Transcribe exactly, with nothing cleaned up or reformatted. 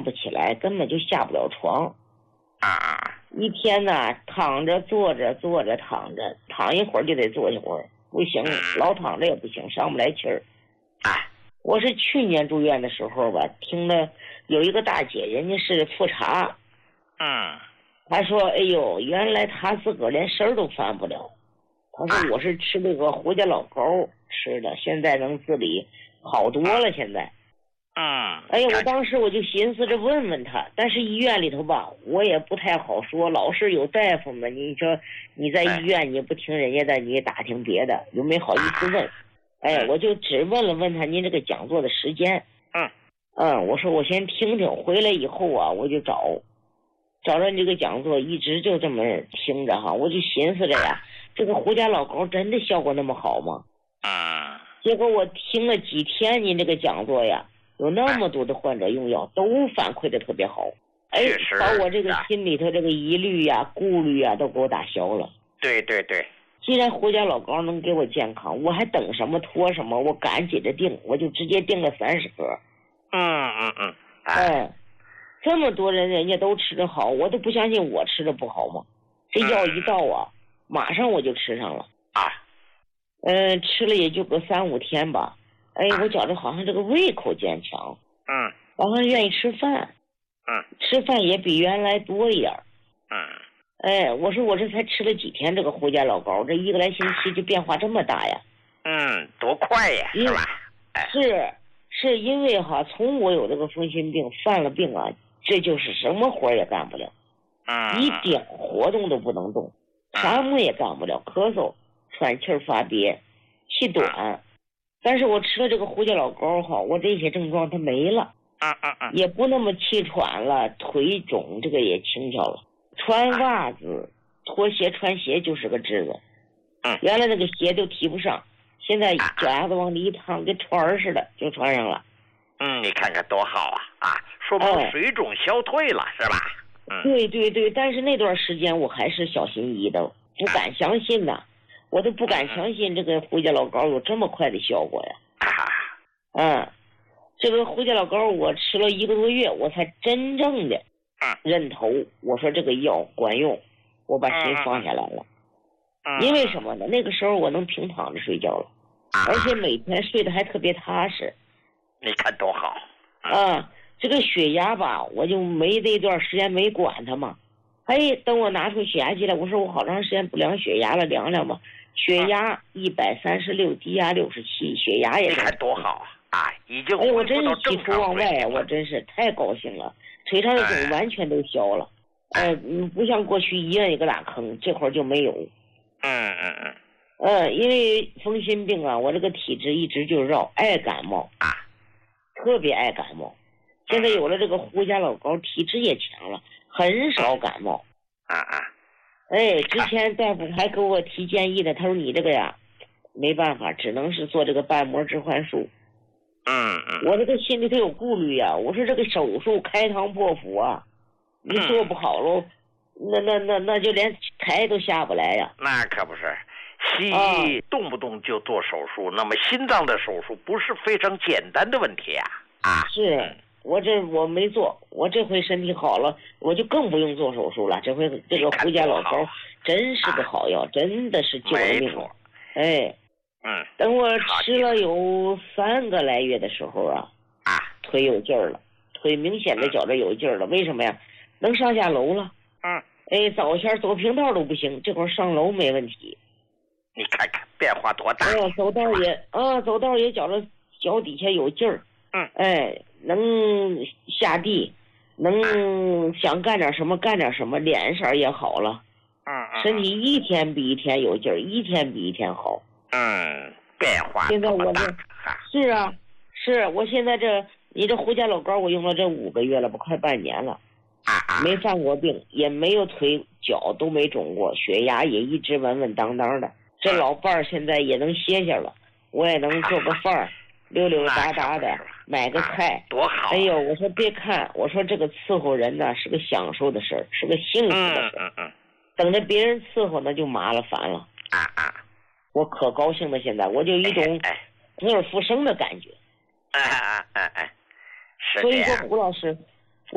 不起来，根本就下不了床。 啊， 一天呢，躺着坐着坐着躺着，躺一会儿就得坐一会儿，不行，老躺着也不行，上不来气儿。 哎， 我是去年住院的时候吧，听了有一个大姐，人家是复查， 嗯， 她说：“哎呦，原来她自个儿连身儿都翻不了。”她说：“我是吃那个胡家老膏吃的，现在能自理好多了。现在。” 嗯， 哎呀，我当时我就寻思着问问他，但是医院里头吧，我也不太好说，老是有大夫们，你说你在医院你不听人家的，你打听别的，又没好意思问。哎，我就只问了问他您这个讲座的时间。 嗯嗯，我说我先听听，回来以后啊，我就找找着你这个讲座，一直就这么听着哈，我就寻思着呀，这个胡家老膏真的效果那么好吗？ 嗯， 结果我听了几天您这个讲座呀。有那么多的患者用药，都反馈的特别好，哎，把我这个心里头这个疑虑呀、顾虑呀，都给我打消了。 对对对， 既然胡家老膏能给我健康，我还等什么拖什么？我赶紧着定，我就直接定了三十盒。 嗯嗯嗯， 哎，这么多人人家都吃得好，我都不相信我吃的不好吗？这药一到啊，马上我就吃上了。 啊， 嗯，吃了也就个三五天吧。哎，我觉着好像这个胃口坚强， 嗯， 好像愿意吃饭， 嗯， 吃饭也比原来多一点， 嗯， 哎，我说我这才吃了几天这个胡家老膏，这一个来星期就变化这么大呀？ 嗯，多快呀，是吧？ 是，是因为哈，从我有这个风湿病犯了病啊，这就是什么活也干不了， 嗯， 一点活动都不能动，啥么也干不了，咳嗽、喘气儿发憋、气短。但是我吃了这个胡家老膏哈，我这些症状它没了， 嗯嗯嗯， 也不那么气喘了，腿肿这个也轻巧了。穿袜子、拖鞋、穿鞋就是个治子。 嗯， 原来那个鞋都提不上，现在脚丫子往里一趟，跟船儿似的就穿上了。 嗯，你看看多好啊啊！说明水肿消退了，是吧？嗯， 对对对，但是那段时间我还是小心翼翼的，不敢相信呐。我都不敢相信这个胡家老膏有这么快的效果呀！嗯，这个胡家老膏我吃了一个多月，我才真正的认头。我说这个药管用，我把心放下来了。因为什么呢？那个时候我能平躺着睡觉了，而且每天睡得还特别踏实。 你看多好啊！这个血压吧，我就没那段时间没管它嘛。哎，等我拿出血压计来，我说我好长时间不量血压了，量量吧。血压一百三十六，低压六十七，血压也。 你看多好啊！啊，已经哎，我真是喜出望外，我真是太高兴了。腿上的肿完全都消了，哎，嗯，不像过去一摁一个大坑，这会儿就没有。 嗯嗯嗯。 嗯，因为风湿病啊，我这个体质一直就绕，爱感冒啊， 特别爱感冒。现在有了这个胡家老膏，体质也强了，很少感冒。 啊啊。 哎，之前大夫还给我提建议的，他说你这个呀，没办法，只能是做这个瓣膜置换术。 嗯嗯。 我这个心里头有顾虑呀，我说这个手术开膛破腹啊，你做不好喽，那那那那就连台都下不来呀。 那可不是，西医动不动就做手术，那么心脏的手术不是非常简单的问题呀。啊， 是。我这我没做，我这回身体好了，我就更不用做手术了。这回这个胡家老膏真是个好药，啊、真的是救了命了。哎， 嗯， 等我吃了有三个来月的时候啊， 啊， 腿有劲儿了，腿明显的觉着有劲儿了。为什么呀？能上下楼了。 嗯， 哎，早前走平道都不行，这会儿上楼没问题。 你看看变化多大！ 哦，走道也啊，走道也觉着脚底下有劲儿。 嗯， 哎，能下地，能想干点什么干点什么，脸色也好了。 嗯嗯， 身体一天比一天有劲儿，一天比一天好。 嗯，变化现在我这是啊，是我现在这你这胡家老膏我用了这五个月了，不快半年了， 啊， 没犯过病，也没有腿脚都没肿过，血压也一直稳稳当当的。这老伴儿现在也能歇歇了，我也能做个饭儿。溜溜达达的买个菜， 多好！ 哎呦，我说别看，我说这个伺候人呢是个享受的事儿，是个幸福的事儿。 嗯嗯嗯。 等着别人伺候那就麻了烦了。 啊啊！ 我可高兴了，现在我就一种死而复生的感觉。 哎哎哎哎，是所以说，胡老师，